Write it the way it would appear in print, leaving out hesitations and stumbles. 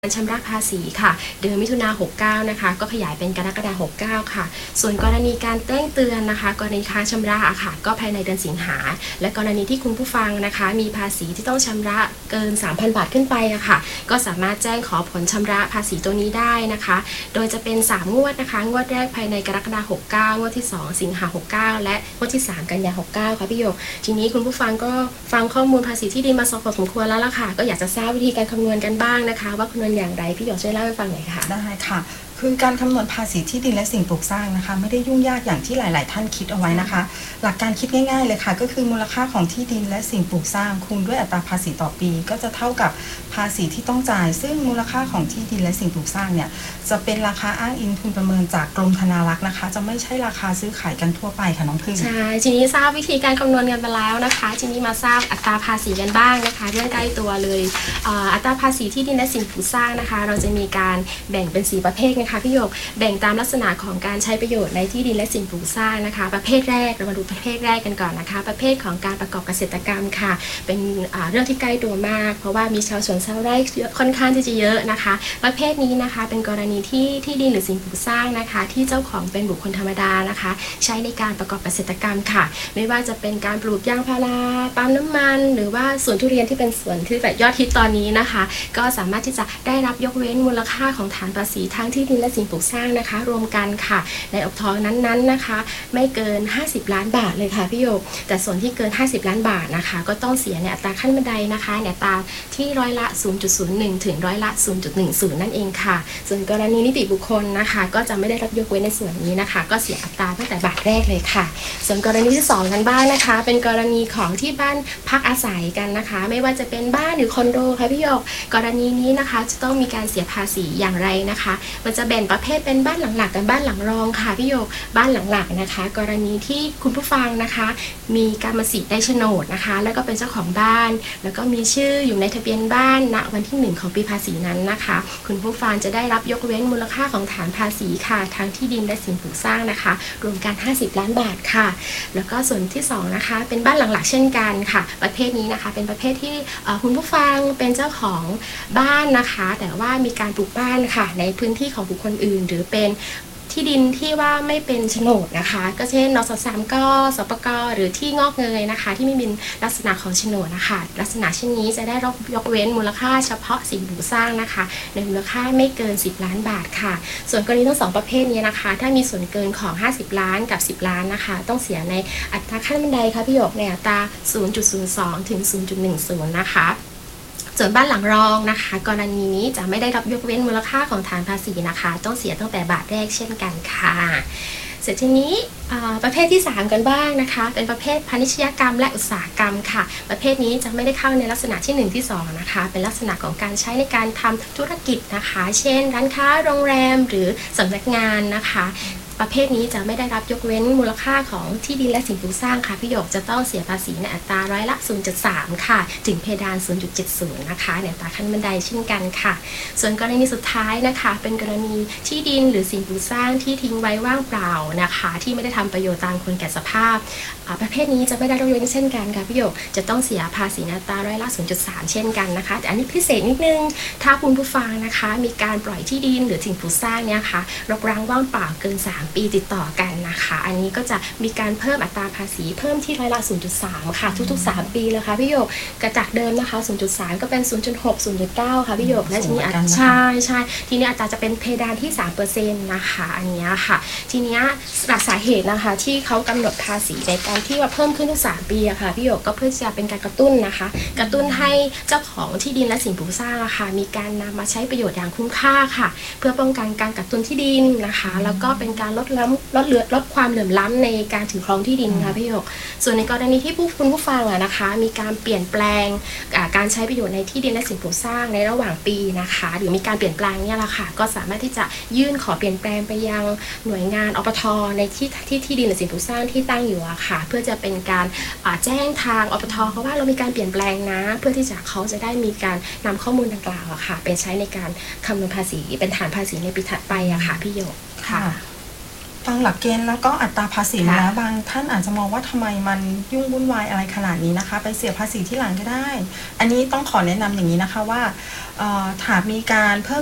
การชำระภาษีค่ะเดือนมิถุนา69นะคะก็ขยายเป็นกรกฎาคม69ค่ะส่วนกรณีการแจ้งเตือนนะคะกรณีค้างชำระค่ะก็ภายในเดือนสิงหาและกรณีที่คุณผู้ฟังนะคะมีภาษีที่ต้องชำระเกิน 3,000 บาทขึ้นไปอะค่ะก็สามารถแจ้งขอผลชำระภาษีตัวนี้ได้นะคะโดยจะเป็น3งวดนะคะงวดแรกภายในกรกฎาคม69งวดที่2สิงหาคม69และงวดที่3กันยายน69ค่ะพี่หยกทีนี้คุณผู้ฟังก็ฟังข้อมูลภาษีที่ดินมาพอสมควรแล้วล่ะค่ะก็อยากจะทราบวิธีการคำนวณกันบ้างนะคะว่าคำนวณอย่างไรพี่หยกช่วยเล่าให้ฟังหน่อยค่ะได้ค่ะคือการคำนวณภาษีที่ดินและสิ่งปลูกสร้างนะคะไม่ได้ยุ่งยากอย่างที่หลายๆท่านคิดเอาไว้นะคะหลักการคิดง่ายๆเลยค่ะก็คือมูลค่าของที่ดินและสิ่งปลูกสร้างคูณด้วยอัตราภาษีต่อปีก็จะเท่ากับภาษีที่ต้องจ่ายซึ่งมูลค่าของที่ดินและสิ่งปลูกสร้างเนี่ยจะเป็นราคาอ้างอิงทุนประเมินจากกรมธนารักษ์นะคะจะไม่ใช่ราคาซื้อขายกันทั่วไปค่ะน้องพึ่งใช่ทีนี้ทราบวิธีการคำนวณกันไปแล้วนะคะทีนี้มาทราบอัตราภาษีกันบ้างนะคะเรื่องใกล้ตัวเลยอัตราภาษีที่ดินและสิ่งปลูกสร้างนะคะเราจะมีการแบ่งเป็น4ประเภทนะคะพี่หยกแบ่งตามลักษณะของการใช้ประโยชน์ในที่ดินและสิ่งปลูกสร้างนะคะประเภทแรกเรามาดูประเภทแรกกันก่อนนะคะประเภทของการประกอบเกษตรกรรมค่ะเป็นเรื่องที่ใกล้ตัวมากเพราะว่ามีชาวสวนชาวไร่ค่อนข้างที่จะเยอะนะคะประเภทนี้นะคะเป็นกรณีที่ดินหรือสิ่งปลูกสร้างนะคะที่เจ้าของเป็นบุคคลธรรมดานะคะใช้ในการประกอบเกษตรกรรมค่ะไม่ว่าจะเป็นการปลูกยางพาราปั๊มน้ำมันหรือว่าสวนทุเรียนที่เป็นสวนที่แบบยอดฮิตตอนนี้นะคะก็สามารถที่จะได้รับยกเว้นมูลค่าของฐานภาษีทั้งที่ดินและสิ่งปลูกสร้างนะคะรวมกันค่ะในอบทนั้นๆนะคะไม่เกิน50ล้านบาทเลยค่ะพี่โยกแต่ส่วนที่เกิน50ล้านบาทนะคะก็ต้องเสียในอัตราขั้นบันไดนะคะในอัตราที่ร้อยละ 0.01 ถึงร้อยละ 0.10 นั่นเองค่ะส่วนกรณีนิติบุคคลนะคะก็จะไม่ได้รับยกเว้นในส่วนนี้นะคะก็เสียอัตราตั้งแต่บาทแรกเลยค่ะส่วนกรณีที่2กันบ้างนะคะเป็นกรณีของที่บ้านพักอาศัยกันนะคะไม่ว่าจะเป็นบ้านหรือคอนโดค่ะพี่โยกกรณีนี้นะคะจะต้องมีการเสียภาษีอย่างไรนะคะมันจะแบ่งประเภทเป็นบ้านหลังหลักกับบ้านหลังรองค่ะพี่โยกบ้านหลังหลักนะคะกรณีที่คุณผู้ฟังนะคะมีกรรมสิทธิ์ได้โฉนดนะคะแล้วก็เป็นเจ้าของบ้านแล้วก็มีชื่ออยู่ในทะเบียนบ้านณวันที่1ของปีภาษีนั้นนะคะคุณผู้ฟังจะได้รับยกเว้นมูลค่าของฐานภาษีค่ะทั้งที่ดินและสิ่งปลูกสร้างนะคะรวมกัน50ล้านบาทค่ะแล้วก็ส่วนที่2นะคะเป็นบ้านหลังหลักเช่นกันค่ะประเภทนี้นะคะเป็นประเภทที่คุณผู้ฟังเป็นเจ้าของบ้านนะคะแต่ว่ามีการปลูกบ้านค่ะในพื้นที่ของบุคคลอื่นหรือเป็นที่ดินที่ว่าไม่เป็นโฉนดนะคะก็เช่นนส3กสปกหรือที่งอกเงยนะคะที่ไม่มีลักษณะของโฉนดนะคะลักษณะเช่นนี้จะได้รับยกเว้นมูลค่าเฉพาะสิ่งปลูกสร้างนะคะในมูลค่าไม่เกิน10ล้านบาทค่ะส่วนกรณีทั้ง2ประเภทนี้นะคะถ้ามีส่วนเกินของ50ล้านกับ10ล้านนะคะต้องเสียในอัตราขั้นบันไดค่ะพี่หยกในอัตรา 0.02 ถึง 0.10 นะคะส่วนบ้านหลังรองนะคะกรณีนี้จะไม่ได้รับยกเว้นมูลค่าของฐานภาษีนะคะต้องเสียตั้งแต่บาทแรกเช่นกันค่ะเสร็จทีนี้ประเภทที่3กันบ้างนะคะเป็นประเภทพาณิชยกรรมและอุตสาหกรรมค่ะประเภทนี้จะไม่ได้เข้าในลักษณะที่1ที่2นะคะเป็นลักษณะของการใช้ในการทำธุรกิจนะคะเช่นร้านค้าโรงแรมหรือสำนักงานนะคะประเภทนี้จะไม่ได้รับยกเว้นมูลค่าของที่ดินและสิ่งปลูกสร้างค่ะพี่หยกจะต้องเสียภาษีในอัตราร้อยละ 0.3 ค่ะถึงเพดาน 0.70 นะคะในอัตราขั้นบันไดเช่นกันค่ะส่วนกรณีสุดท้ายนะคะเป็นกรณีที่ดินหรือสิ่งปลูกสร้างที่ทิ้งไว้ว่างเปล่านะคะที่ไม่ได้ทำประโยชน์ตามควรแก่สภาพประเภทนี้จะไม่ได้รับยกเว้นเช่นกันค่ะพี่หยกจะต้องเสียภาษีในอัตราร้อยละ 0.3 เช่นกันนะคะแต่อันนี้พิเศษนิดนึงถ้าคุณผู้ฟังนะคะมีการปล่อยที่ดินหรือสิ่งปลูกสร้างเนี่ยค่ะรกร้างว่างเปล่าเกิน3ปีติดต่อกันนะคะอันนี้ก็จะมีการเพิ่มอัตราภาษีเพิ่มที่ร้อยละ 0.3 ค่ะทุกๆ3ปีเลยค่ะพี่หยกกระจากเดิมนะคะ 0.3 ก็เป็น 0.6 0.9 ค่ะพี่หยกและทีนี้ใช่ทีนี้อัตราจะเป็นเพดานที่ 3% นะคะอันนี้ค่ะทีนี้สาเหตุนะคะที่เขากำหนดภาษีในการที่ว่าเพิ่มขึ้นทุก3ปีอะค่ะพี่หยกก็เพื่อจะเป็นการกระตุ้นนะคะกระตุ้นให้เจ้าของที่ดินและสิ่งปลูกสร้างอะค่ะมีการนำมาใช้ประโยชน์อย่างคุ้มค่าค่ะเพื่อป้องกันการกักตุนที่ดินนะคะแล้วก็เป็นการลดความเหลื่อมล้ำในการถือครองที่ดินค่ะพี่หยกส่วนในกรณีที่คุณผู้ฟังนะคะมีการเปลี่ยนแปลงการใช้ประโยชน์ในที่ดินและสิ่งปลูกสร้างในระหว่างปีนะคะหรือมีการเปลี่ยนแปลงเนี่ยแหละค่ะก็สามารถที่จะยื่นขอเปลี่ยนแปลงไปยังหน่วยงานอปท.ในที่ดินและสิ่งปลูกสร้างที่ตั้งอยู่อะค่ะเพื่อจะเป็นการแจ้งทางอปท.เขาว่าเรามีการเปลี่ยนแปลงนะเพื่อที่จะเขาจะได้มีการนำข้อมูลดังกล่าวอะค่ะไปใช้ในการคำนวณภาษีเป็นฐานภาษีในปีถัดไปอะค่ะพี่หยกค่ะฟังหลักเกณฑ์แล้วก็อัตราภาษีมาค่ะแล้วบางท่านอาจจะมองว่าทำไมมันยุ่งวุ่นวายอะไรขนาดนี้นะคะ ไปเสียภาษีที่หลังก็ได้ อันนี้ต้องขอแนะนำอย่างนี้นะคะว่าหากมีการเพิ่ม